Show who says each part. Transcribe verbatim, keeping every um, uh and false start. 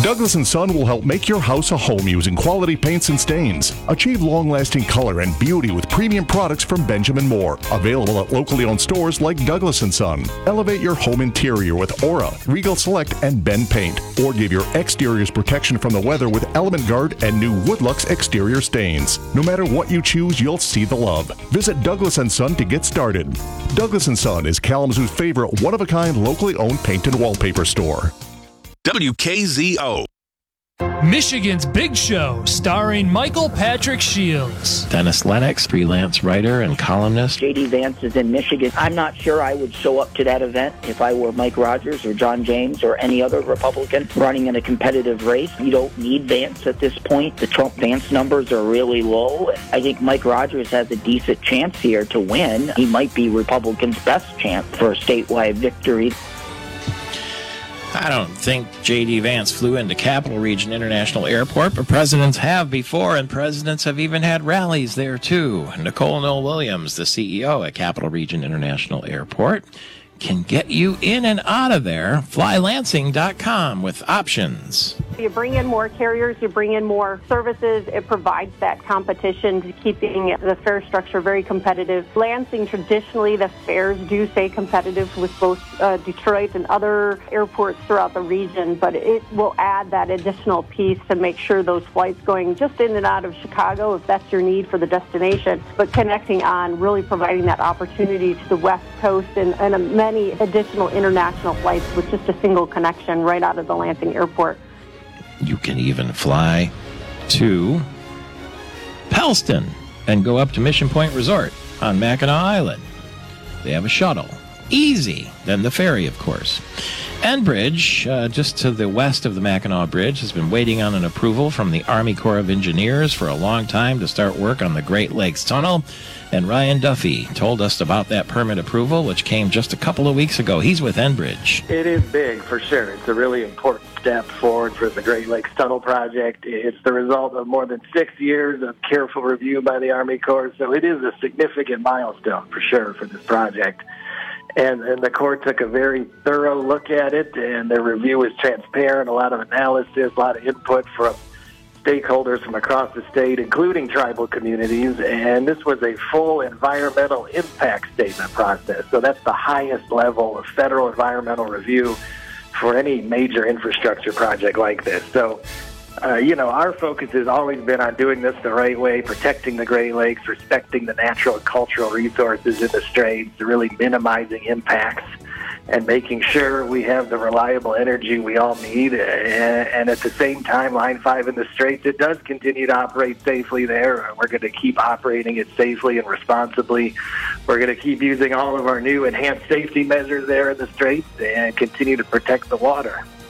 Speaker 1: Douglas and Son will help make your house a home using quality paints and stains. Achieve long-lasting color and beauty with premium products from Benjamin Moore. Available at locally owned stores like Douglas and Son. Elevate your home interior with Aura, Regal Select, and Ben Paint. Or give your exteriors protection from the weather with Element Guard and new Woodlux exterior stains. No matter what you choose, you'll see the love. Visit Douglas and Son to get started. Douglas and Son is Kalamazoo's favorite one-of-a-kind locally owned paint and wallpaper store.
Speaker 2: W K Z O.
Speaker 3: Michigan's Big Show, starring Michael Patrick Shields.
Speaker 4: Dennis Lennox, freelance writer and columnist.
Speaker 5: J D Vance is in Michigan. I'm not sure I would show up to that event if I were Mike Rogers or John James or any other Republican running in a competitive race. You don't need Vance at this point. The Trump-Vance numbers are really low. I think Mike Rogers has a decent chance here to win. He might be Republicans' best chance for a statewide victory.
Speaker 4: I don't think J D. Vance flew into Capital Region International Airport, but presidents have before, and presidents have even had rallies there, too. Nicole Noel Williams, the C E O at Capital Region International Airport, can get you in and out of there. fly lansing dot com with options.
Speaker 6: You bring in more carriers, you bring in more services. It provides that competition to keeping the fare structure very competitive. Lansing, traditionally, the fares do stay competitive with both uh, Detroit and other airports throughout the region, but it will add that additional piece to make sure those flights going just in and out of Chicago, if that's your need for the destination, but connecting on, really providing that opportunity to the West Coast and, and many additional international flights with just a single connection right out of the Lansing Airport.
Speaker 4: You can even fly to Pellston and go up to Mission Point Resort on Mackinac Island. They have a shuttle. Easy. Then the ferry, of course. Enbridge, uh, just to the west of the Mackinac Bridge, has been waiting on an approval from the Army Corps of Engineers for a long time to start work on the Great Lakes Tunnel. And Ryan Duffy told us about that permit approval, which came just a couple of weeks ago. He's with Enbridge.
Speaker 7: It is big, for sure. It's a really important step forward for the Great Lakes Tunnel project. It's the result of more than six years of careful review by the Army Corps, so it is a significant milestone, for sure, for this project. And, and the Corps took a very thorough look at it, and their review was transparent, a lot of analysis, a lot of input from stakeholders from across the state, including tribal communities, and this was a full environmental impact statement process. So that's the highest level of federal environmental review for any major infrastructure project like this. So, uh, you know, our focus has always been on doing this the right way, protecting the Great Lakes, respecting the natural and cultural resources in the Straits, really minimizing impacts, and making sure we have the reliable energy we all need. And at the same time, Line five in the Straits, it does continue to operate safely there. We're going to keep operating it safely and responsibly. We're going to keep using all of our new enhanced safety measures there in the Straits and continue to protect the water.